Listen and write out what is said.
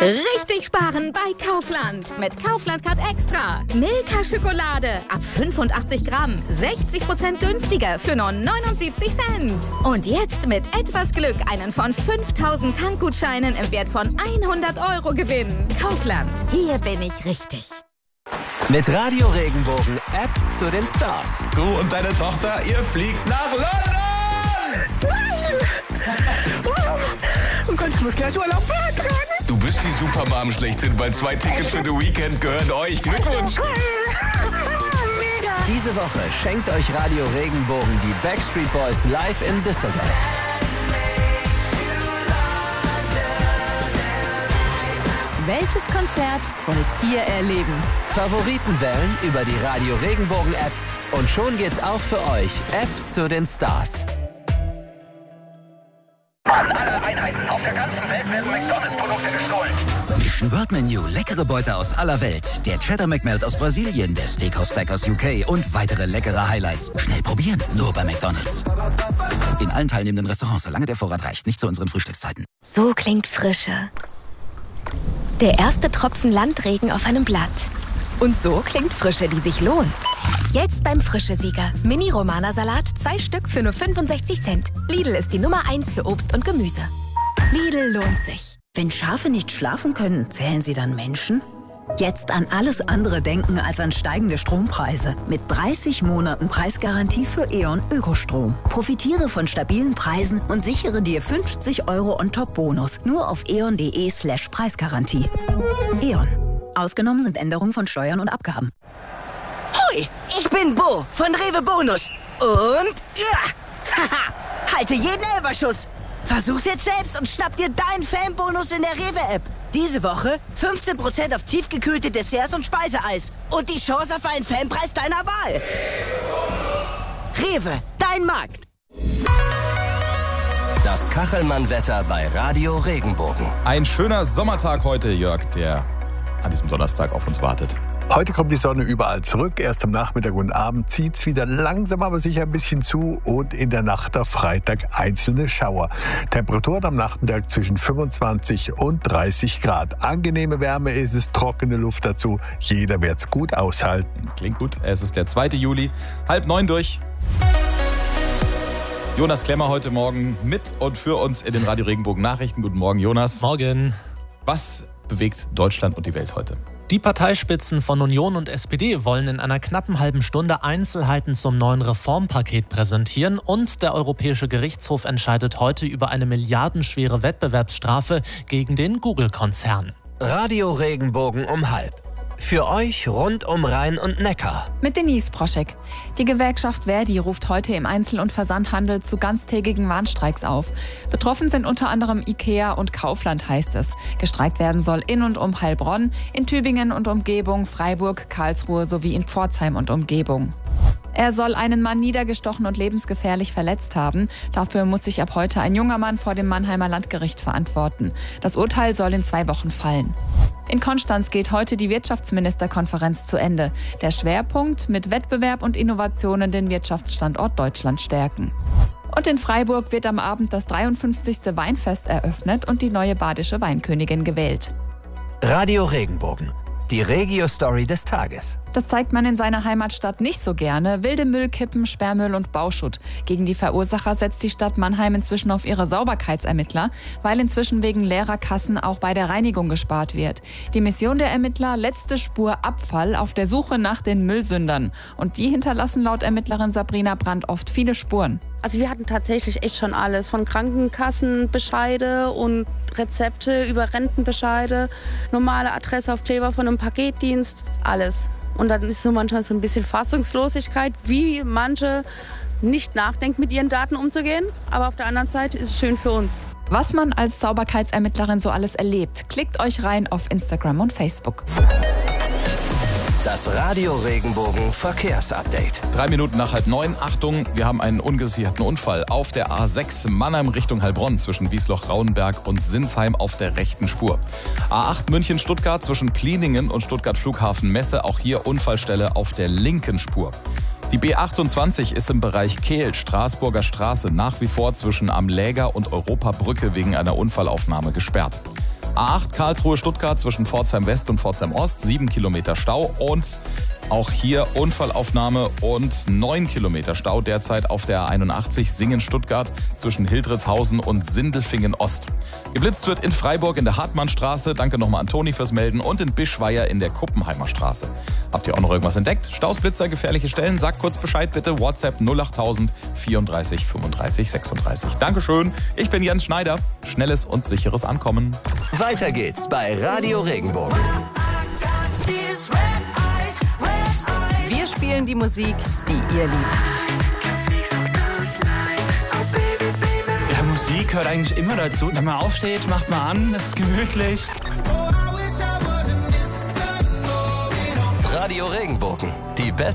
Richtig sparen bei Kaufland. Mit Kaufland Card Extra. Milka-Schokolade ab 85 Gramm. 60% günstiger für nur 79 Cent. Und jetzt mit etwas Glück einen von 5000 Tankgutscheinen im Wert von 100 € gewinnen. Kaufland. Hier bin ich richtig. Mit Radio Regenbogen App zu den Stars. Du und deine Tochter, ihr fliegt nach London! Oh Gott, ich muss gleich Urlaub beantragen. Du bist die Supermom schlechthin, weil 2 Tickets für The Weekend gehören euch. Glückwunsch! Diese Woche schenkt euch Radio Regenbogen die Backstreet Boys live in Düsseldorf. Welches Konzert wollt ihr erleben? Favoriten wählen über die Radio Regenbogen App. Und schon geht's auch für euch. App zu den Stars. An alle Einheiten auf der ganzen Welt werden McDonalds-Produkte gestohlen. Mission World Menu, leckere Beute aus aller Welt. Der Cheddar McMelt aus Brasilien, der Steakhouse Stack aus UK und weitere leckere Highlights. Schnell probieren, nur bei McDonalds. In allen teilnehmenden Restaurants, solange der Vorrat reicht, nicht zu unseren Frühstückszeiten. So klingt Frische. Der erste Tropfen Landregen auf einem Blatt. Und so klingt Frische, die sich lohnt. Jetzt beim Frische-Sieger. Mini-Romana-Salat, 2 Stück für nur 65 Cent. Lidl ist die Nummer 1 für Obst und Gemüse. Lidl lohnt sich. Wenn Schafe nicht schlafen können, zählen sie dann Menschen? Jetzt an alles andere denken als an steigende Strompreise. Mit 30 Monaten Preisgarantie für E.ON Ökostrom. Profitiere von stabilen Preisen und sichere dir 50 € On-Top-Bonus. Nur auf eon.de/Preisgarantie. E.ON. Ausgenommen sind Änderungen von Steuern und Abgaben. Hoi, ich bin Bo von Rewe Bonus. Und haha, halte jeden Elferschuss. Versuch's jetzt selbst und schnapp dir deinen Fanbonus in der Rewe-App. Diese Woche 15% auf tiefgekühlte Desserts und Speiseeis. Und die Chance auf einen Fanpreis deiner Wahl. Rewe, dein Markt. Das Kachelmann-Wetter bei Radio Regenbogen. Ein schöner Sommertag heute, Jörg, der an diesem Donnerstag auf uns wartet. Heute kommt die Sonne überall zurück. Erst am Nachmittag und Abend zieht es wieder langsam, aber sicher ein bisschen zu. Und in der Nacht auf Freitag einzelne Schauer. Temperaturen am Nachmittag zwischen 25 und 30 Grad. Angenehme Wärme ist es, trockene Luft dazu. Jeder wird es gut aushalten. Klingt gut. Es ist der 2. Juli, 8:30 durch. Jonas Klemmer heute Morgen mit und für uns in den Radio Regenbogen Nachrichten. Guten Morgen, Jonas. Morgen. Was bewegt Deutschland und die Welt heute? Die Parteispitzen von Union und SPD wollen in einer knappen halben Stunde Einzelheiten zum neuen Reformpaket präsentieren und der Europäische Gerichtshof entscheidet heute über eine milliardenschwere Wettbewerbsstrafe gegen den Google-Konzern. Radio Regenbogen um 12:30. Für euch rund um Rhein und Neckar. Mit Denise Proschek. Die Gewerkschaft Verdi ruft heute im Einzel- und Versandhandel zu ganztägigen Warnstreiks auf. Betroffen sind unter anderem IKEA und Kaufland, heißt es. Gestreikt werden soll in und um Heilbronn, in Tübingen und Umgebung, Freiburg, Karlsruhe sowie in Pforzheim und Umgebung. Er soll einen Mann niedergestochen und lebensgefährlich verletzt haben. Dafür muss sich ab heute ein junger Mann vor dem Mannheimer Landgericht verantworten. Das Urteil soll in 2 Wochen fallen. In Konstanz geht heute die Wirtschaftsministerkonferenz zu Ende. Der Schwerpunkt: mit Wettbewerb und Innovationen den Wirtschaftsstandort Deutschland stärken. Und in Freiburg wird am Abend das 53. Weinfest eröffnet und die neue badische Weinkönigin gewählt. Radio Regenbogen. Die Regio-Story des Tages. Das zeigt man in seiner Heimatstadt nicht so gerne. Wilde Müllkippen, Sperrmüll und Bauschutt. Gegen die Verursacher setzt die Stadt Mannheim inzwischen auf ihre Sauberkeitsermittler, weil inzwischen wegen leerer Kassen auch bei der Reinigung gespart wird. Die Mission der Ermittler: letzte Spur Abfall auf der Suche nach den Müllsündern. Und die hinterlassen laut Ermittlerin Sabrina Brandt oft viele Spuren. Also wir hatten tatsächlich echt schon alles, von Krankenkassenbescheide und Rezepte über Rentenbescheide, normale Adressaufkleber von einem Paketdienst, alles. Und dann ist so manchmal so ein bisschen Fassungslosigkeit, wie manche nicht nachdenken, mit ihren Daten umzugehen. Aber auf der anderen Seite ist es schön für uns. Was man als Sauberkeitsermittlerin so alles erlebt, klickt euch rein auf Instagram und Facebook. Das Radio Regenbogen Verkehrsupdate. 3 Minuten nach 8:30. Achtung, wir haben einen ungesicherten Unfall auf der A6 Mannheim Richtung Heilbronn zwischen Wiesloch-Rauenberg und Sinsheim auf der rechten Spur. A8 München-Stuttgart zwischen Pliningen und Stuttgart Flughafen Messe, auch hier Unfallstelle auf der linken Spur. Die B28 ist im Bereich Kehl, Straßburger Straße, nach wie vor zwischen Am Läger und Europabrücke wegen einer Unfallaufnahme gesperrt. A8 Karlsruhe-Stuttgart zwischen Pforzheim West und Pforzheim Ost, 7 Kilometer Stau und auch hier Unfallaufnahme und 9 Kilometer Stau derzeit auf der 81 Singen-Stuttgart zwischen Hildritzhausen und Sindelfingen Ost. Geblitzt wird in Freiburg in der Hartmannstraße, danke nochmal an Toni fürs Melden, und in Bischweier in der Kuppenheimer Straße. Habt ihr auch noch irgendwas entdeckt? Staus, Blitzer, gefährliche Stellen? Sagt kurz Bescheid bitte, WhatsApp 08000 34 35 36. Dankeschön, ich bin Jens Schneider. Schnelles und sicheres Ankommen. Weiter geht's bei Radio Regenbogen. Wir spielen die Musik, die ihr liebt. Ja, Musik gehört eigentlich immer dazu. Wenn man aufsteht, macht man an, es ist gemütlich. Radio Regenbogen, die beste